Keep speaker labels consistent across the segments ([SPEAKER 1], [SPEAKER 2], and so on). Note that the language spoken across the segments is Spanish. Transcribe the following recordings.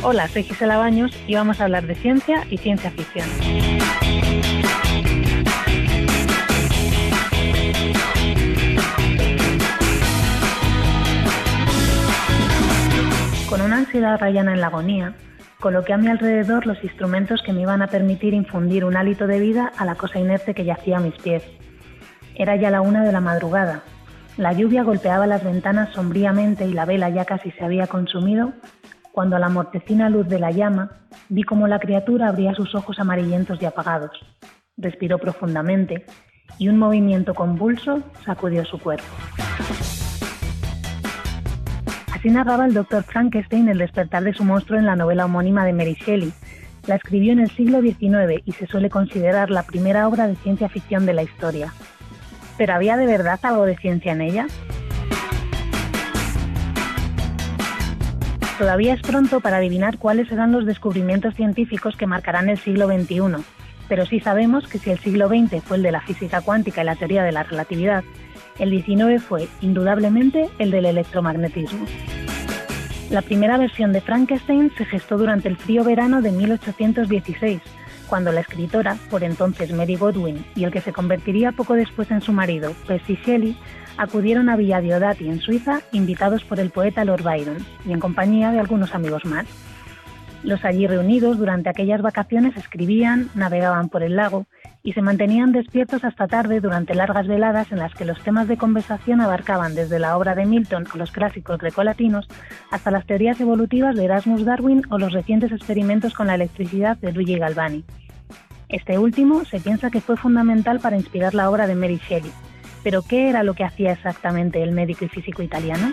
[SPEAKER 1] Hola, soy Gisela Baños y vamos a hablar de ciencia y ciencia ficción. Con una ansiedad rayana en la agonía, coloqué a mi alrededor los instrumentos que me iban a permitir infundir un hálito de vida a la cosa inerte que yacía a mis pies. Era ya la 1 de la madrugada. La lluvia golpeaba las ventanas sombríamente y la vela ya casi se había consumido, cuando a la mortecina luz de la llama vi cómo la criatura abría sus ojos amarillentos y apagados. Respiró profundamente y un movimiento convulso sacudió su cuerpo. Así narraba el Dr. Frankenstein el despertar de su monstruo en la novela homónima de Mary Shelley. La escribió en el siglo XIX y se suele considerar la primera obra de ciencia ficción de la historia. ¿Pero había de verdad algo de ciencia en ella? Todavía es pronto para adivinar cuáles serán los descubrimientos científicos que marcarán el siglo XXI, pero sí sabemos que si el siglo XX fue el de la física cuántica y la teoría de la relatividad, el XIX fue, indudablemente, el del electromagnetismo. La primera versión de Frankenstein se gestó durante el frío verano de 1816, cuando la escritora, por entonces Mary Godwin, y el que se convertiría poco después en su marido, Percy Shelley, acudieron a Villa Diodati, en Suiza, invitados por el poeta Lord Byron, y en compañía de algunos amigos más. Los allí reunidos durante aquellas vacaciones escribían, navegaban por el lago y se mantenían despiertos hasta tarde durante largas veladas en las que los temas de conversación abarcaban desde la obra de Milton o los clásicos grecolatinos hasta las teorías evolutivas de Erasmus Darwin o los recientes experimentos con la electricidad de Luigi Galvani. Este último se piensa que fue fundamental para inspirar la obra de Mary Shelley. ¿Pero qué era lo que hacía exactamente el médico y físico italiano?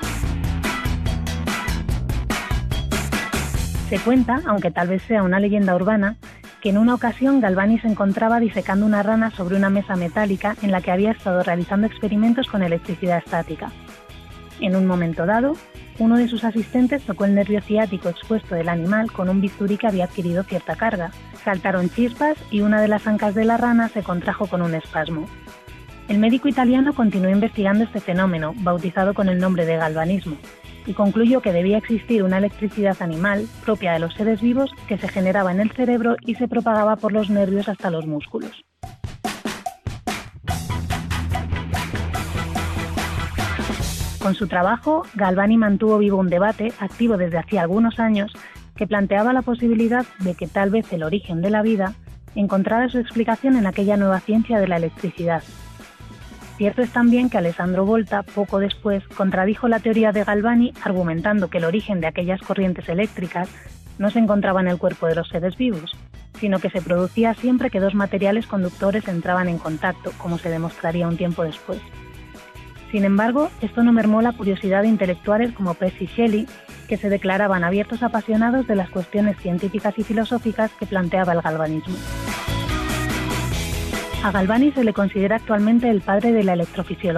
[SPEAKER 1] Se cuenta, aunque tal vez sea una leyenda urbana, que en una ocasión Galvani se encontraba disecando una rana sobre una mesa metálica en la que había estado realizando experimentos con electricidad estática. En un momento dado, uno de sus asistentes tocó el nervio ciático expuesto del animal con un bisturí que había adquirido cierta carga. Saltaron chispas y una de las ancas de la rana se contrajo con un espasmo. El médico italiano continuó investigando este fenómeno, bautizado con el nombre de galvanismo, y concluyó que debía existir una electricidad animal, propia de los seres vivos, que se generaba en el cerebro y se propagaba por los nervios hasta los músculos. Con su trabajo, Galvani mantuvo vivo un debate, activo desde hacía algunos años, que planteaba la posibilidad de que tal vez el origen de la vida encontrara su explicación en aquella nueva ciencia de la electricidad. Cierto es también que Alessandro Volta, poco después, contradijo la teoría de Galvani argumentando que el origen de aquellas corrientes eléctricas no se encontraba en el cuerpo de los seres vivos, sino que se producía siempre que dos materiales conductores entraban en contacto, como se demostraría un tiempo después. Sin embargo, esto no mermó la curiosidad de intelectuales como Percy Shelley, que se declaraban abiertos apasionados de las cuestiones científicas y filosóficas que planteaba el galvanismo. A Galvani se le considera actualmente el padre de la electrofisiología.